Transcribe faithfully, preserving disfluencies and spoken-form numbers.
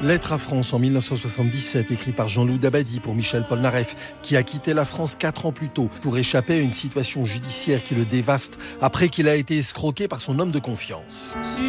Lettre à France en mille neuf cent soixante-dix-sept, écrit par Jean-Loup Dabadi pour Michel Polnareff, qui a quitté la France quatre ans plus tôt pour échapper à une situation judiciaire qui le dévaste après qu'il a été escroqué par son homme de confiance.